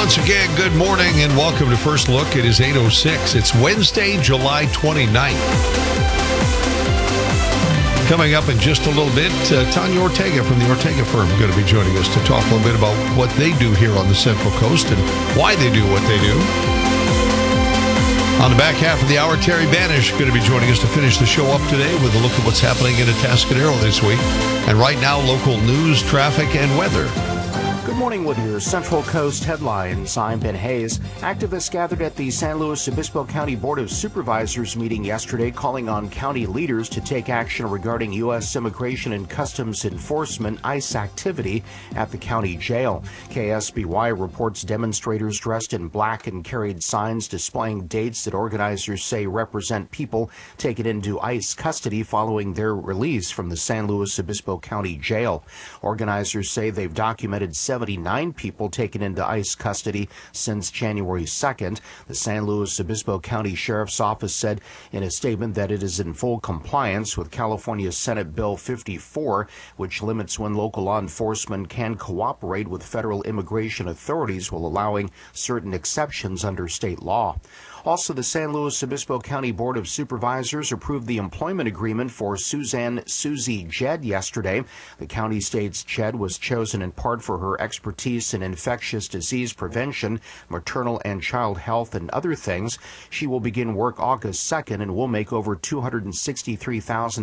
Once again, good morning and welcome to First Look. It is 8:06. It's Wednesday, July 29th. Coming up in just a little bit, Tanya Ortega from the Ortega firm is going to be joining us to talk a little bit about what they do here on the Central Coast and why they do what they do. On the back half of the hour, Terry Banish is going to be joining us to finish the show up today with a look at what's happening in Atascadero this week. And right now, local news, traffic, and weather. Good morning, Whittier's Central Coast headlines. I'm Ben Hayes. Activists gathered at the San Luis Obispo County Board of Supervisors meeting yesterday, calling on county leaders to take action regarding U.S. Immigration and Customs Enforcement ICE activity at the county jail. KSBY reports demonstrators dressed in black and carried signs displaying dates that organizers say represent people taken into ICE custody following their release from the San Luis Obispo County jail. Organizers say they've documented 79 people taken into ICE custody since January 2nd. The San Luis Obispo County Sheriff's Office said in a statement that it is in full compliance with California Senate Bill 54, which limits when local law enforcement can cooperate with federal immigration authorities while allowing certain exceptions under state law. Also, the San Luis Obispo County Board of Supervisors approved the employment agreement for Suzanne Susie Jed yesterday. The county states Jed was chosen in part for her expertise in infectious disease prevention, maternal and child health, and other things. She will begin work August 2nd and will make over $263,000